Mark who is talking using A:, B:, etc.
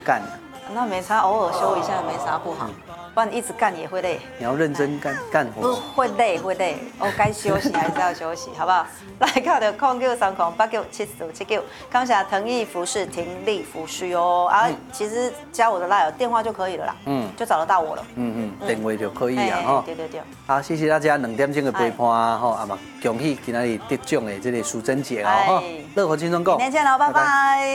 A: 干。
B: 那没差，偶尔休一下没啥不好，不然一直干也会累。
A: 你要认真干活。
B: 会累。哦，该休息还是要休息，好不好？来看到0930897479，刚才腾毅服饰、婷丽服饰哦。啊，其实加我的 LINE 电话就可以了啦，就找得到我了。
A: 电话就可以啊哈。
B: 对。
A: 好，谢谢大家2点钟的陪伴吼，啊嘛恭喜今仔日得奖的这个苏珍姐哦哈，乐活轻松购，
B: 明天见喽，拜拜。